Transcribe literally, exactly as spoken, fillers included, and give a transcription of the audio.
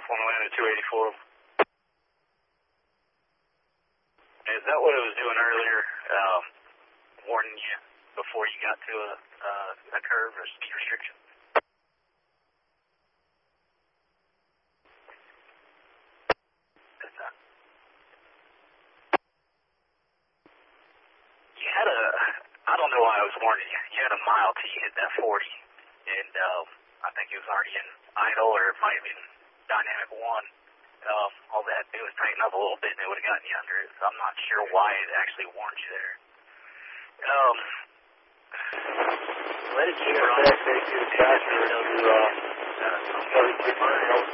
one landed two eighty-four. Is that what it was doing earlier, um, warning you before you got to a, uh, a curve or speed restriction? That's not. You had a, I don't know why I was warning you. You had a mile till you hit that forty, and um, I think it was already in idle, or it might have been dynamic one. Um, all they had to do was tighten up a little bit and they would have gotten you under it. So I'm not sure why it actually warned you there. Um, let it keep running. Faster to uh, thirty-three miles.